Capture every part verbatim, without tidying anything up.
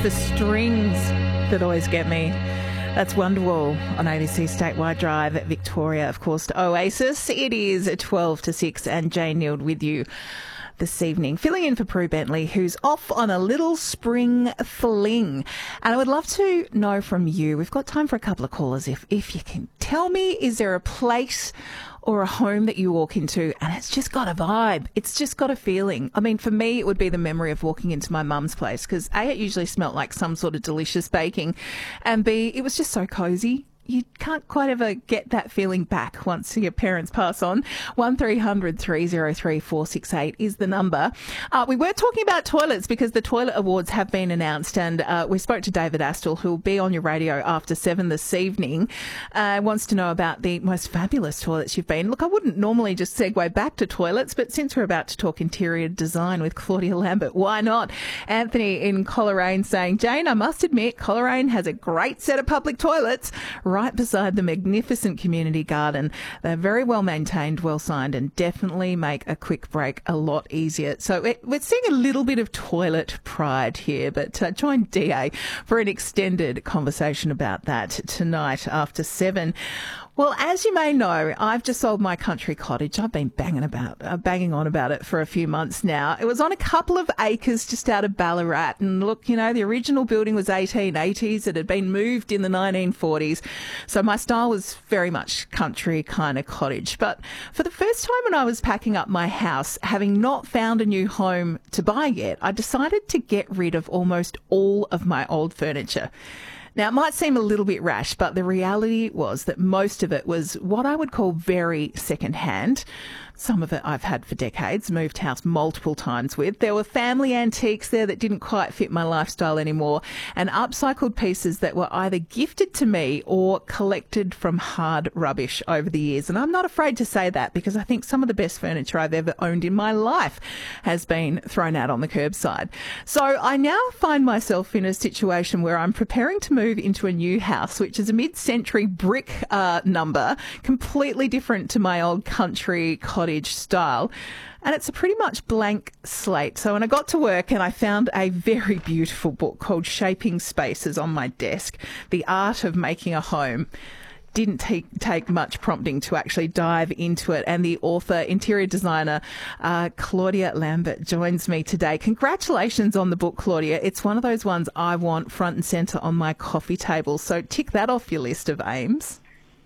the strings that always get me. That's Wonderwall on A B C Statewide Drive at Victoria, of course, to Oasis. It is twelve to six and Jane Neild with you this evening, filling in for Prue Bentley, who's off on a little spring fling. And I would love to know from you, we've got time for a couple of callers, if, if you can tell me, is there a place or a home that you walk into and it's just got a vibe? It's just got a feeling. I mean, for me, it would be the memory of walking into my mum's place because A, it usually smelt like some sort of delicious baking, and B, it was just so cosy. You can't quite ever get that feeling back once your parents pass on. one three hundred three oh three four six eight is the number. Uh, we were talking about toilets because the Toilet Awards have been announced, and uh, we spoke to David Astle, who will be on your radio after seven this evening. Uh, wants to know about the most fabulous toilets you've been. Look, I wouldn't normally just segue back to toilets, but since we're about to talk interior design with Claudia Lambert, why not? Anthony in Coleraine saying, Jane, I must admit, Coleraine has a great set of public toilets right beside the magnificent community garden. They're very well maintained, well signed, and definitely make a quick break a lot easier. So we're seeing a little bit of toilet pride here, but uh, join D A for an extended conversation about that tonight after seven. Well, as you may know, I've just sold my country cottage. I've been banging about, uh, banging on about it for a few months now. It was on a couple of acres just out of Ballarat. And look, you know, the original building was eighteen eighties. It had been moved in the nineteen forties. So my style was very much country kind of cottage. But for the first time when I was packing up my house, having not found a new home to buy yet, I decided to get rid of almost all of my old furniture. Now, it might seem a little bit rash, but the reality was that most of it was what I would call very second-hand. Some of it I've had for decades, moved house multiple times with. There were family antiques there that didn't quite fit my lifestyle anymore, and upcycled pieces that were either gifted to me or collected from hard rubbish over the years. And I'm not afraid to say that because I think some of the best furniture I've ever owned in my life has been thrown out on the curbside. So I now find myself in a situation where I'm preparing to move into a new house, which is a mid-century brick uh, number, completely different to my old country cottage style, and it's a pretty much blank slate. So when I got to work and I found a very beautiful book called Shaping Spaces on my desk, The Art of Making a Home, didn't take, take much prompting to actually dive into it. And the author, interior designer, uh, Claudia Lambert joins me today. Congratulations on the book, Claudia. It's one of those ones I want front and centre on my coffee table. So tick that off your list of aims.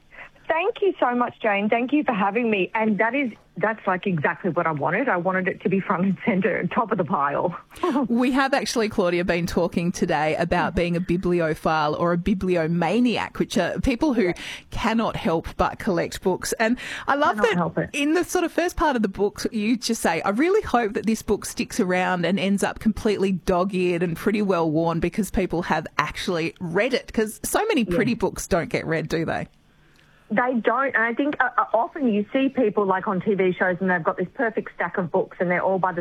Thank you so much, Jane. Thank you for having me. And that is, that's like exactly what I wanted. I wanted it to be front and centre, top of the pile. We have actually, Claudia, been talking today about being a bibliophile or a bibliomaniac, which are people who yeah. cannot help but collect books. And I love cannot that in the sort of first part of the book, you just say, I really hope that this book sticks around and ends up completely dog-eared and pretty well worn because people have actually read it. Because so many pretty yeah. books don't get read, do they? They don't, and I think uh, often you see people like on T V shows and they've got this perfect stack of books and they're all by the